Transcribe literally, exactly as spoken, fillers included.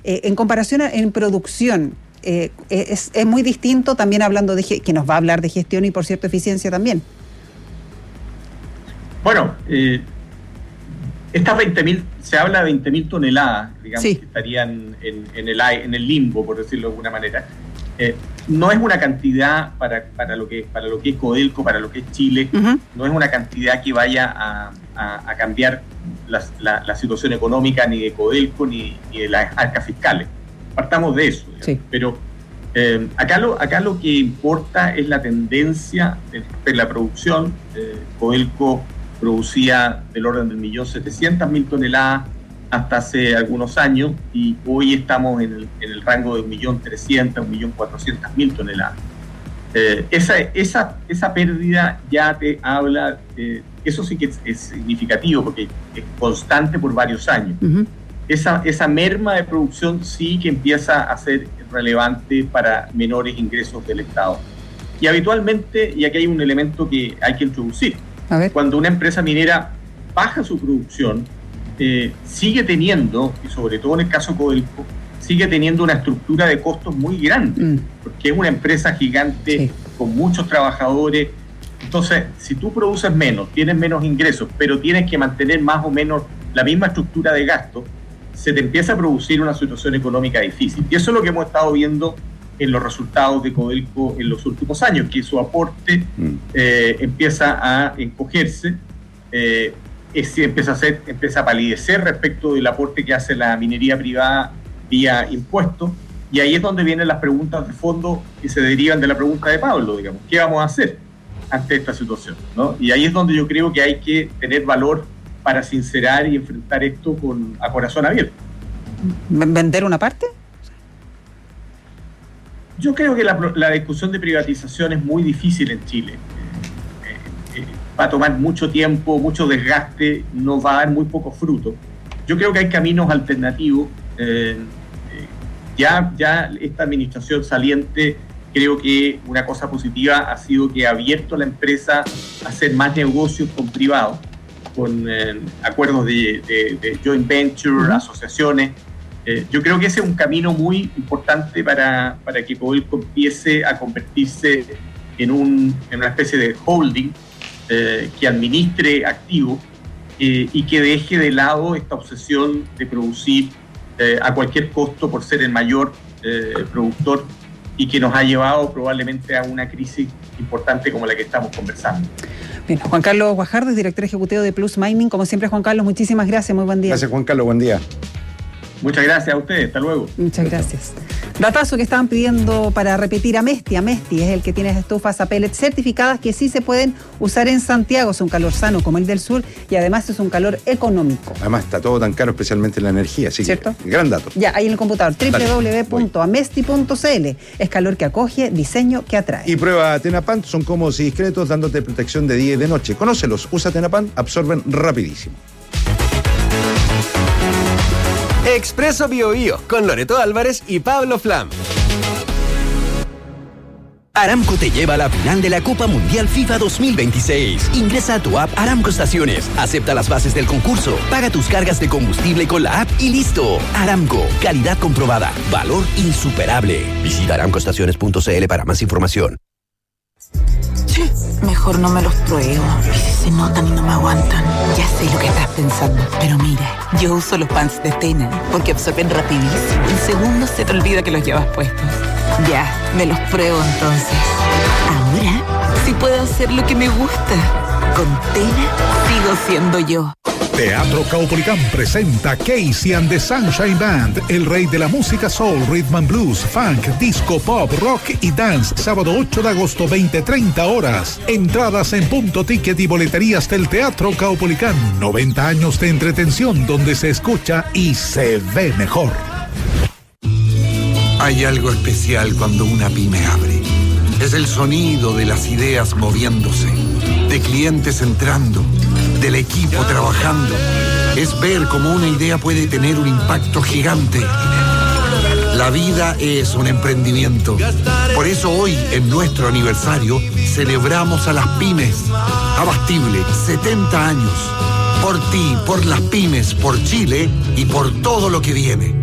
Eh, en comparación a, en producción, eh, es, es muy distinto, también hablando de que nos va a hablar de gestión y, por cierto, eficiencia también. Bueno, eh, estas veinte mil, se habla de veinte mil toneladas, digamos, sí, que estarían en, en, el, en el limbo, por decirlo de alguna manera. Eh, no es una cantidad para, para, lo que, para lo que es Codelco, para lo que es Chile, uh-huh. no es una cantidad que vaya a, a, a cambiar la, la, la situación económica ni de Codelco ni, ni de las arcas fiscales. Partamos de eso. Sí. Pero eh, acá, lo, acá lo que importa es la tendencia de, de la producción. Eh, Codelco producía del orden del millón setecientas mil toneladas hasta hace algunos años, y hoy estamos en el, en el rango de un millón trescientas, un millón cuatrocientas mil toneladas. Eh, esa, esa, esa pérdida ya te habla, eh, eso sí que es, es significativo porque es constante por varios años. Uh-huh. Esa, esa merma de producción sí que empieza a ser relevante para menores ingresos del Estado. Y habitualmente, y aquí hay un elemento que hay que introducir, a ver. Cuando una empresa minera baja su producción, Eh, sigue teniendo, y sobre todo en el caso Codelco, sigue teniendo una estructura de costos muy grande, mm. porque es una empresa gigante, sí, con muchos trabajadores. Entonces, si tú produces menos, tienes menos ingresos, pero tienes que mantener más o menos la misma estructura de gasto, se te empieza a producir una situación económica difícil. Y eso es lo que hemos estado viendo en los resultados de Codelco en los últimos años, que su aporte mm. eh, empieza a encogerse, eh, Es, empieza, a ser, empieza a palidecer respecto del aporte que hace la minería privada vía impuestos, y ahí es donde vienen las preguntas de fondo que se derivan de la pregunta de Pablo, digamos, ¿qué vamos a hacer ante esta situación? ¿No? Y ahí es donde yo creo que hay que tener valor para sincerar y enfrentar esto con, a corazón abierto. ¿Vender una parte? Yo creo que la, la discusión de privatización es muy difícil en Chile. Va a tomar mucho tiempo, mucho desgaste, nos va a dar muy poco fruto. Yo creo que hay caminos alternativos. Eh, eh, ya, ya esta administración saliente, creo que una cosa positiva ha sido que ha abierto la empresa a hacer más negocios con privados, con eh, acuerdos de, de, de joint venture, uh-huh. asociaciones. Eh, yo creo que ese es un camino muy importante para, para que Codelco empiece a convertirse en, un, en una especie de holding, Eh, que administre activos eh, y que deje de lado esta obsesión de producir eh, a cualquier costo por ser el mayor eh, productor, y que nos ha llevado probablemente a una crisis importante como la que estamos conversando. Bien, Juan Carlos Guajardo, director ejecutivo de Plus Mining. Como siempre, Juan Carlos, muchísimas gracias, muy buen día. Gracias, Juan Carlos, buen día. Muchas gracias a ustedes, hasta luego. Muchas gracias. Datazo que estaban pidiendo para repetir: Amesti. Amesti es el que tiene estufas a pellets certificadas que sí se pueden usar en Santiago. Es un calor sano como el del sur, y además es un calor económico. Además está todo tan caro, especialmente la energía, así ¿cierto? Que gran dato. Ya, ahí en el computador, doble u doble u doble u punto amesti punto c l. Es calor que acoge, diseño que atrae. Y prueba Tenapan, son cómodos y discretos, dándote protección de día y de noche. Conócelos, usa Tenapan, absorben rapidísimo. Expreso Bio Bio, con Loreto Álvarez y Pablo Flam. Aramco te lleva a la final de la Copa Mundial FIFA dos mil veintiséis. Ingresa a tu app Aramco Estaciones, acepta las bases del concurso, paga tus cargas de combustible con la app y listo. Aramco, calidad comprobada, valor insuperable. Visita aramco estaciones punto c l para más información. Sí, mejor no me los pruebo. Y si se notan y no me aguantan. Ya sé lo que estás pensando, pero mira, yo uso los pants de Tena porque absorben rapidísimo. En segundos se te olvida que los llevas puestos. Ya, me los pruebo entonces. Ahora sí puedo hacer lo que me gusta. Con Tena sigo siendo yo. Teatro Caupolicán presenta Casey and the Sunshine Band, el rey de la música soul, rhythm and blues, funk, disco, pop, rock y dance. Sábado ocho de agosto, veinte treinta horas. Entradas en Punto Ticket y boleterías del Teatro Caupolicán. noventa años de entretención donde se escucha y se ve mejor. Hay algo especial cuando una pyme abre. Es el sonido de las ideas moviéndose, de clientes entrando, del equipo trabajando. Es ver cómo una idea puede tener un impacto gigante. La vida es un emprendimiento. Por eso hoy, en nuestro aniversario, celebramos a las pymes. Abastible, setenta años. Por ti, por las pymes, por Chile y por todo lo que viene.